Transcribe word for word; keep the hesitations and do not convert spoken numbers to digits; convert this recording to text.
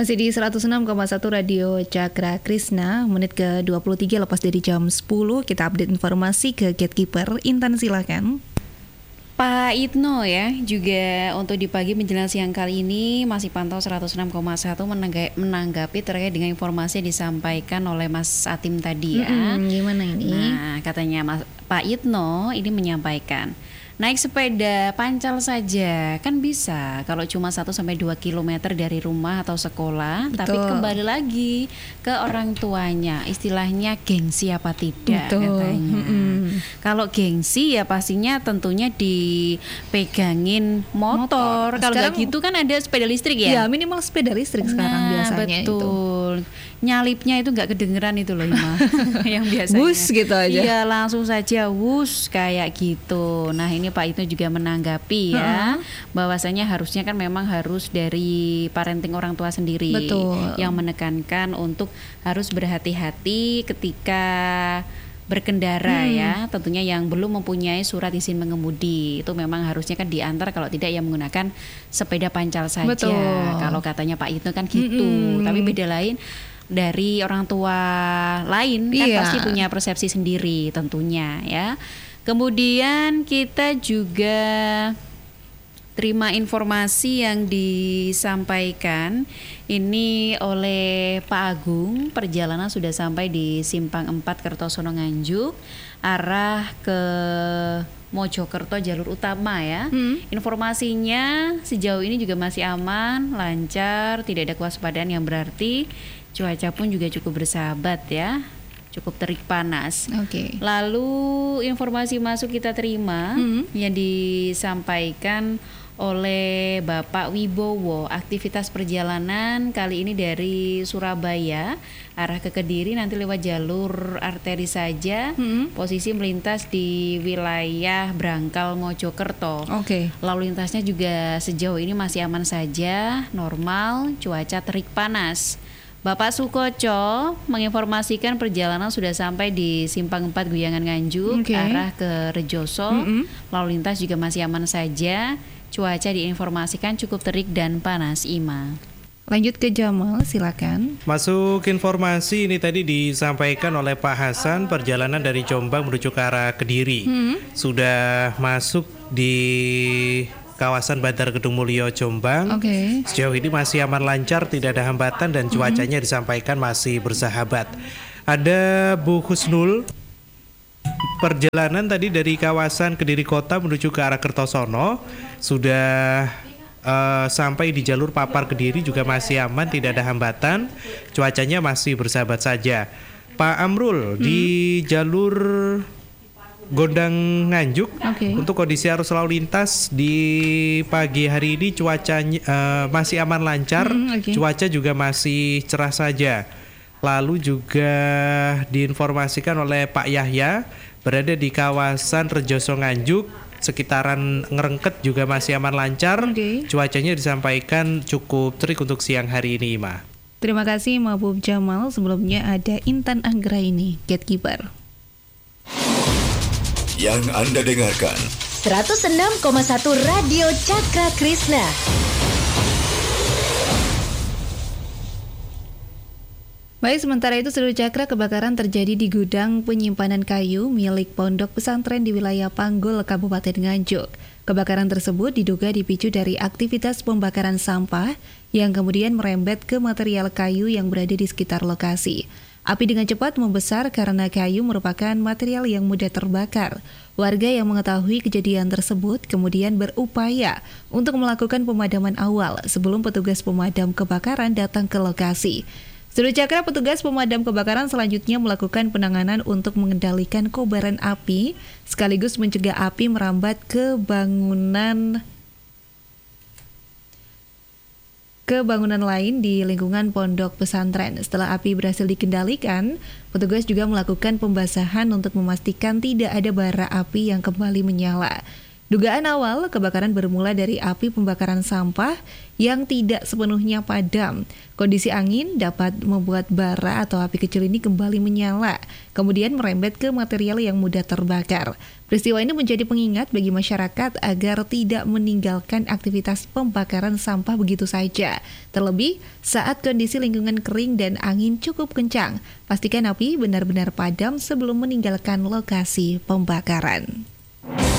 Masih di seratus enam koma satu Radio Cakra Krisna, menit ke dua puluh tiga lepas dari jam sepuluh, kita update informasi ke Gatekeeper. Intan silakan. Pak Itno ya, juga untuk di pagi menjelang siang kali ini masih pantau seratus enam koma satu menanggapi terkait dengan informasi yang disampaikan oleh Mas Atim tadi ya. Mm-hmm, gimana ini? Nah, katanya Mas Pak Itno ini menyampaikan, naik sepeda pancal saja kan bisa kalau cuma satu sampai dua kilometer dari rumah atau sekolah. Betul. Tapi kembali lagi ke orang tuanya, istilahnya gengsi apa tidak. Betul. Katanya. Mm-hmm. Kalau gengsi ya pastinya tentunya dipegangin motor, motor. Kalau nggak gitu kan ada sepeda listrik ya. Ya minimal sepeda listrik nah, sekarang biasanya betul. Itu nyalipnya itu nggak kedengeran itu loh Ima. Yang biasanya wus gitu aja. Iya langsung saja wus kayak gitu. Nah ini Pak Itno juga menanggapi ya, uh-huh. bahwasanya harusnya kan memang harus dari parenting orang tua sendiri. Betul. Yang menekankan untuk harus berhati-hati ketika berkendara hmm. ya, tentunya yang belum mempunyai surat izin mengemudi itu memang harusnya kan diantar, kalau tidak ya menggunakan sepeda pancal saja. Betul. Kalau katanya Pak Itno kan gitu, hmm. tapi beda lain dari orang tua lain kan iya. pasti punya persepsi sendiri tentunya ya. Kemudian kita juga terima informasi yang disampaikan ini oleh Pak Agung, perjalanan sudah sampai di Simpang empat Kertosono Nganjuk arah ke Mojokerto jalur utama ya. Hmm. Informasinya sejauh ini juga masih aman, lancar, tidak ada kewaspadaan yang berarti. Cuaca pun juga cukup bersahabat ya, cukup terik panas. Oke. Okay. Lalu informasi masuk kita terima hmm. yang disampaikan oleh Bapak Wibowo, aktivitas perjalanan kali ini dari Surabaya arah ke Kediri nanti lewat jalur arteri saja. Hmm. Posisi melintas di wilayah Brangkal Mojokerto. Oke. Okay. Lalu lintasnya juga sejauh ini masih aman saja, normal, cuaca terik panas. Bapak Sukoco menginformasikan perjalanan sudah sampai di Simpang empat Guyangan Nganjuk okay. arah ke Rejoso. Mm-hmm. Lalu lintas juga masih aman saja. Cuaca diinformasikan cukup terik dan panas, Ima. Lanjut ke Jamal, silakan. Masuk informasi ini tadi disampaikan oleh Pak Hasan, perjalanan dari Jombang menuju ke arah Kediri. Hmm. Sudah masuk di kawasan Bandar Kedung Mulyo Jombang. Okay. Sejauh ini masih aman lancar, tidak ada hambatan dan cuacanya mm-hmm. disampaikan masih bersahabat. Ada Bu Husnul, perjalanan tadi dari kawasan Kediri Kota menuju ke arah Kertosono sudah uh, sampai di jalur Papar Kediri juga masih aman, tidak ada hambatan, cuacanya masih bersahabat saja. Pak Amrul mm-hmm. di jalur Gondang Nganjuk okay. untuk kondisi arus lalu lintas di pagi hari ini cuacanya uh, masih aman lancar, mm, okay. cuaca juga masih cerah saja. Lalu juga diinformasikan oleh Pak Yahya berada di kawasan Rejoso Nganjuk, sekitaran Ngerengket juga masih aman lancar, okay. cuacanya disampaikan cukup terik untuk siang hari ini, Ima. Terima kasih Mahbub Jamal. Sebelumnya ada Intan Anggraini, Gatekeeper. Yang Anda dengarkan seratus enam koma satu Radio Cakra Krisna. Baik, sementara itu seluruh Cakra, kebakaran terjadi di gudang penyimpanan kayu milik Pondok Pesantren di wilayah Panggul, Kabupaten Nganjuk. Kebakaran tersebut diduga dipicu dari aktivitas pembakaran sampah yang kemudian merembet ke material kayu yang berada di sekitar lokasi. Api dengan cepat membesar karena kayu merupakan material yang mudah terbakar. Warga yang mengetahui kejadian tersebut kemudian berupaya untuk melakukan pemadaman awal sebelum petugas pemadam kebakaran datang ke lokasi. Seluruh Cakra, petugas pemadam kebakaran selanjutnya melakukan penanganan untuk mengendalikan kobaran api sekaligus mencegah api merambat ke bangunan ke bangunan lain di lingkungan pondok pesantren. Setelah api berhasil dikendalikan, petugas juga melakukan pembasahan untuk memastikan tidak ada bara api yang kembali menyala. Dugaan awal, kebakaran bermula dari api pembakaran sampah yang tidak sepenuhnya padam. Kondisi angin dapat membuat bara atau api kecil ini kembali menyala, kemudian merembet ke material yang mudah terbakar. Peristiwa ini menjadi pengingat bagi masyarakat agar tidak meninggalkan aktivitas pembakaran sampah begitu saja. Terlebih saat kondisi lingkungan kering dan angin cukup kencang. Pastikan api benar-benar padam sebelum meninggalkan lokasi pembakaran.